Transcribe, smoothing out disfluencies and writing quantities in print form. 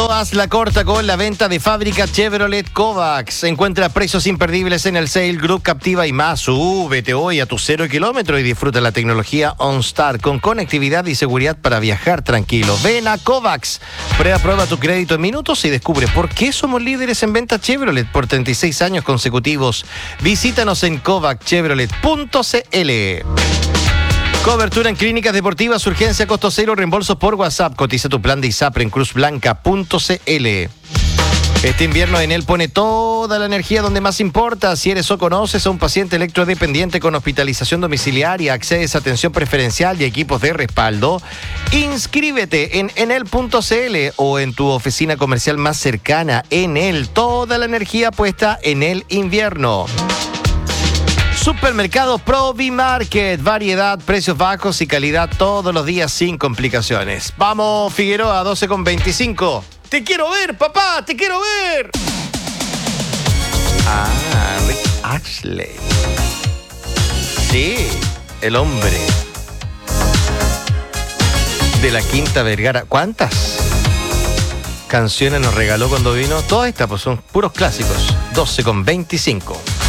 Haz la corta con la venta de fábrica Chevrolet Kovacs. Encuentra precios imperdibles en el Sale Group Captiva y más. Súbete hoy a tu 0 kilómetro y disfruta la tecnología OnStar con conectividad y seguridad para viajar tranquilo. Ven a Kovacs. Prueba tu crédito en minutos y descubre por qué somos líderes en venta Chevrolet por 36 años consecutivos. Visítanos en kovacchevrolet.cl. Cobertura en clínicas deportivas, urgencia, costo cero, reembolsos por WhatsApp. Cotiza tu plan de ISAPRE en cruzblanca.cl. Este invierno Enel pone toda la energía donde más importa. Si eres o conoces a un paciente electrodependiente con hospitalización domiciliaria, accedes a atención preferencial y equipos de respaldo, inscríbete en enel.cl o en tu oficina comercial más cercana. Enel, toda la energía puesta en el invierno. Supermercado Provimarket, variedad, precios bajos y calidad todos los días sin complicaciones. Vamos, Figueroa, 12:25. ¡Te quiero ver, papá! ¡Te quiero ver! Rick Astley. Sí, el hombre de la Quinta Vergara. ¿Cuántas canciones nos regaló cuando vino? Todas estas pues son puros clásicos. 12:25.